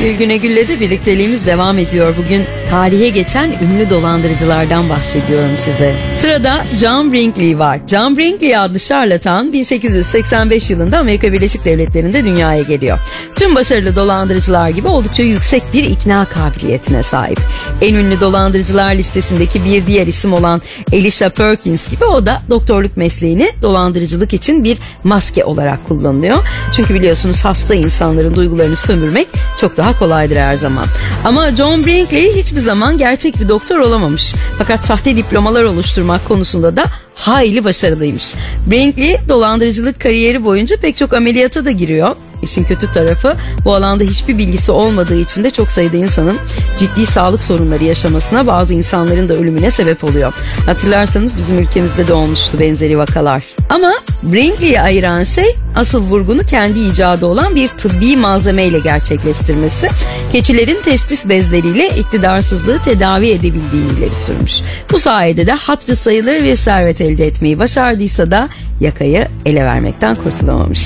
Gülgüne Gül'le de birlikteliğimiz devam ediyor. Bugün tarihe geçen ünlü dolandırıcılardan bahsediyorum size. Sırada John Brinkley var. John Brinkley adlı şarlatan 1885 yılında Amerika Birleşik Devletleri'nde dünyaya geliyor. Tüm başarılı dolandırıcılar gibi oldukça yüksek bir ikna kabiliyetine sahip. En ünlü dolandırıcılar listesindeki bir diğer isim olan Elisha Perkins gibi o da doktorluk mesleğini dolandırıcılık için bir maske olarak kullanılıyor. Çünkü biliyorsunuz hasta insanların duygularını sömürmek çok daha kolaydır her zaman. Ama John Brinkley hiçbir zaman gerçek bir doktor olamamış. Fakat sahte diplomalar oluşturmak konusunda da hayli başarılıymış. Brinkley dolandırıcılık kariyeri boyunca pek çok ameliyata da giriyor. İşin kötü tarafı bu alanda hiçbir bilgisi olmadığı için de çok sayıda insanın ciddi sağlık sorunları yaşamasına, bazı insanların da ölümüne sebep oluyor. Hatırlarsanız bizim ülkemizde de olmuştu benzeri vakalar. Ama Brinkley'i ayıran şey asıl vurgunu kendi icadı olan bir tıbbi malzemeyle gerçekleştirmesi. Keçilerin testis bezleriyle iktidarsızlığı tedavi edebildiğini ileri sürmüş. Bu sayede de hatırı sayılır bir servet elde etmeyi başardıysa da yakayı ele vermekten kurtulamamış.